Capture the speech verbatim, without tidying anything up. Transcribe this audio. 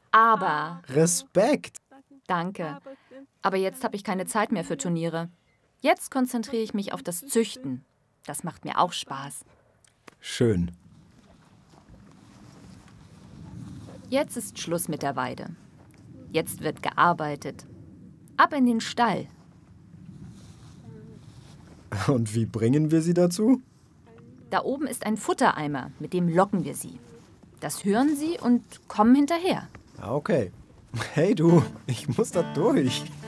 Aber... Respekt! Danke. Aber jetzt habe ich keine Zeit mehr für Turniere. Jetzt konzentriere ich mich auf das Züchten. Das macht mir auch Spaß. Schön. Jetzt ist Schluss mit der Weide. Jetzt wird gearbeitet. Ab in den Stall. Und wie bringen wir sie dazu? Da oben ist ein Futtereimer, mit dem locken wir sie. Das hören sie und kommen hinterher. Ah, okay. Hey du, ich muss da durch.